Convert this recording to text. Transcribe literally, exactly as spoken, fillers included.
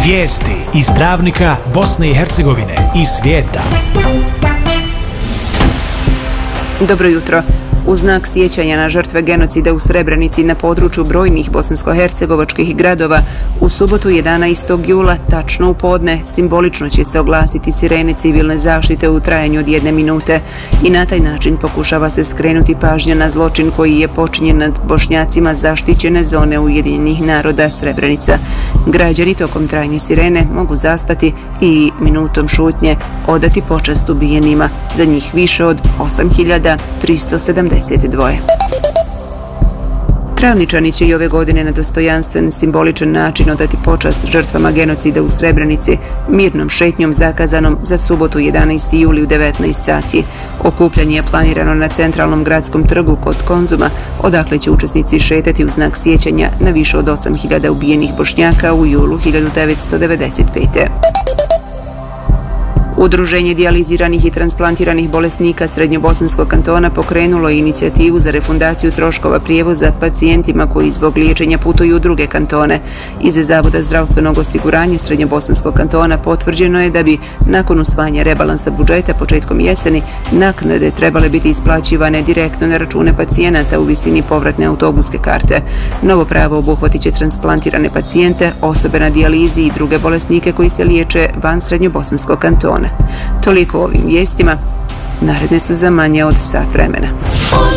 Vijesti iz Travnika, Bosne i Hercegovine i svijeta. Dobro jutro. U znak sjećanja na žrtve genocida u Srebrenici na području brojnih bosansko-hercegovačkih gradova, u subotu jedanaestog jula, tačno u podne, simbolično će se oglasiti sirene civilne zaštite u trajanju od jedne minute i na taj način pokušava se skrenuti pažnja na zločin koji je počinjen nad Bošnjacima zaštićene zone Ujedinjenih naroda Srebrenica. Građani tokom trajanja sirene mogu zastati i minutom šutnje odati počast ubijenima, za njih više od osam hiljada tristo sedamdeset dva. Travničani će i ove godine na dostojanstven, simboličan način odati počast žrtvama genocida u Srebrenici mirnom šetnjom zakazanom za subotu jedanaesti juli u devetnaest sati. Okupljanje je planirano na centralnom gradskom trgu kod Konzuma, odakle će učesnici šetati u znak sjećanja na više od osam hiljada ubijenih Bošnjaka u julu hiljadu devetsto devedeset pete. Udruženje dijaliziranih i transplantiranih bolesnika Srednjobosanskog kantona pokrenulo je inicijativu za refundaciju troškova prijevoza pacijentima koji zbog liječenja putuju u druge kantone. Iz Zavoda zdravstvenog osiguranja Srednjobosanskog kantona potvrđeno je da bi nakon usvajanja rebalansa budžeta početkom jeseni naknade trebale biti isplaćivane direktno na račune pacijenata u visini povratne autobuske karte. Novo pravo obuhvatit će transplantirane pacijente, osobe na dijalizi i druge bolesnike koji se liječe van Srednjobosanskog kantona. Toliko o ovim vijestima, naredne su za manje od sat vremena.